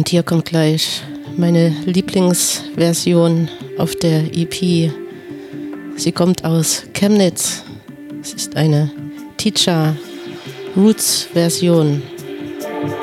Und hier kommt gleich meine Lieblingsversion auf der EP. Sie kommt aus Chemnitz. Es ist eine Teacher Roots Version.